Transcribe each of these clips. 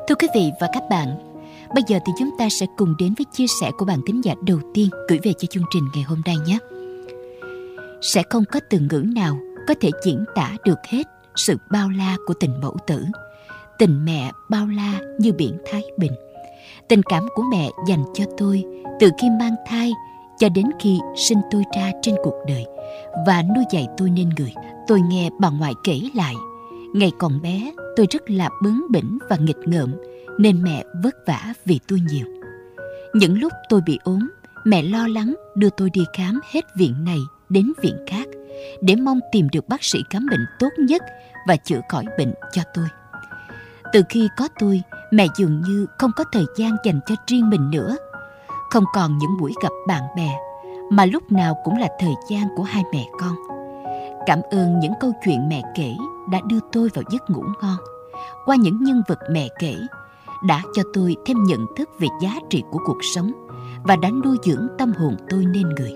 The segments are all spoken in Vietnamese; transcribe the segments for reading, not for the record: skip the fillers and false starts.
Thưa quý vị và các bạn, bây giờ thì chúng ta sẽ cùng đến với chia sẻ của bạn thính giả đầu tiên gửi về cho chương trình ngày hôm nay nhé. Sẽ không có từ ngữ nào có thể diễn tả được hết sự bao la của tình mẫu tử. Tình mẹ bao la như biển Thái Bình. Tình cảm của mẹ dành cho tôi từ khi mang thai cho đến khi sinh tôi ra trên cuộc đời và nuôi dạy tôi nên người. Tôi nghe bà ngoại kể lại, ngày còn bé tôi rất là bướng bỉnh và nghịch ngợm nên mẹ vất vả vì tôi nhiều. Những lúc tôi bị ốm, mẹ lo lắng đưa tôi đi khám hết viện này đến viện khác để mong tìm được bác sĩ khám bệnh tốt nhất và chữa khỏi bệnh cho tôi. Từ khi có tôi, mẹ dường như không có thời gian dành cho riêng mình nữa. Không còn những buổi gặp bạn bè, mà lúc nào cũng là thời gian của hai mẹ con. Cảm ơn những câu chuyện mẹ kể đã đưa tôi vào giấc ngủ ngon. Qua những nhân vật mẹ kể, đã cho tôi thêm nhận thức về giá trị của cuộc sống và đã nuôi dưỡng tâm hồn tôi nên người.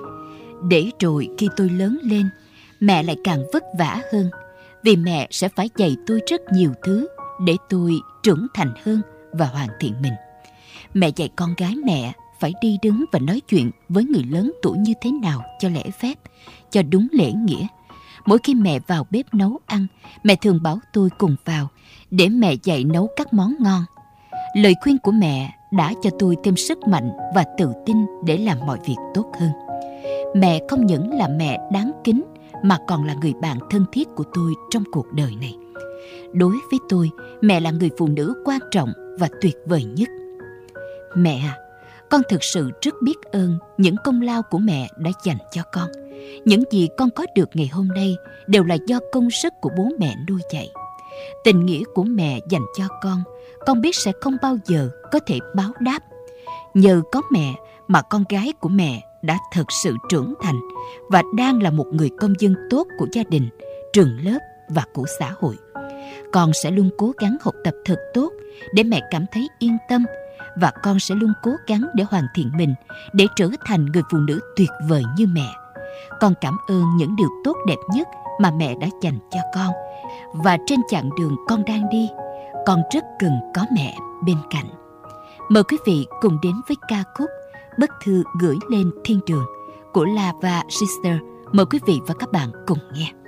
Để rồi khi tôi lớn lên, mẹ lại càng vất vả hơn, vì mẹ sẽ phải dạy tôi rất nhiều thứ để tôi trưởng thành hơn và hoàn thiện mình. Mẹ dạy con gái mẹ phải đi đứng và nói chuyện với người lớn tuổi như thế nào cho lễ phép, cho đúng lễ nghĩa. Mỗi khi mẹ vào bếp nấu ăn, mẹ thường bảo tôi cùng vào để mẹ dạy nấu các món ngon. Lời khuyên của mẹ đã cho tôi thêm sức mạnh và tự tin để làm mọi việc tốt hơn. Mẹ không những là mẹ đáng kính mà còn là người bạn thân thiết của tôi trong cuộc đời này. Đối với tôi, mẹ là người phụ nữ quan trọng và tuyệt vời nhất. Mẹ à, con thực sự rất biết ơn những công lao của mẹ đã dành cho con. Những gì con có được ngày hôm nay đều là do công sức của bố mẹ nuôi dạy. Tình nghĩa của mẹ dành cho con biết sẽ không bao giờ có thể báo đáp. Nhờ có mẹ mà con gái của mẹ đã thật sự trưởng thành và đang là một người công dân tốt của gia đình, trường lớp và của xã hội. Con sẽ luôn cố gắng học tập thật tốt để mẹ cảm thấy yên tâm, và con sẽ luôn cố gắng để hoàn thiện mình, để trở thành người phụ nữ tuyệt vời như mẹ. Con cảm ơn những điều tốt đẹp nhất mà mẹ đã dành cho con. Và trên chặng đường con đang đi, con rất cần có mẹ bên cạnh. Mời quý vị cùng đến với ca khúc Bức thư gửi lên thiên đường của Lava Sister. Mời quý vị và các bạn cùng nghe.